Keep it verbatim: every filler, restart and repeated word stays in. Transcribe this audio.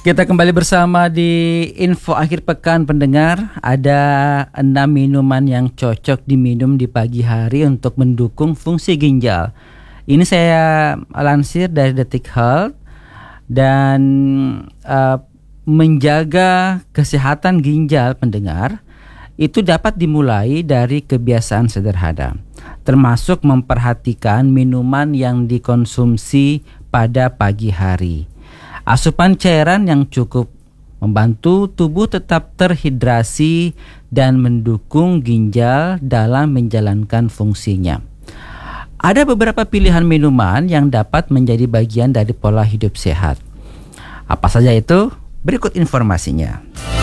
Kita kembali bersama di info akhir pekan pendengar. Ada enam minuman yang cocok diminum di pagi hari untuk mendukung fungsi ginjal. Ini saya lansir dari Detik Health. Dan uh, menjaga kesehatan ginjal pendengar itu dapat dimulai dari kebiasaan sederhana, termasuk memperhatikan minuman yang dikonsumsi pada pagi hari. Asupan cairan yang cukup membantu tubuh tetap terhidrasi dan mendukung ginjal dalam menjalankan fungsinya. Ada beberapa pilihan minuman yang dapat menjadi bagian dari pola hidup sehat. Apa saja itu? Berikut informasinya.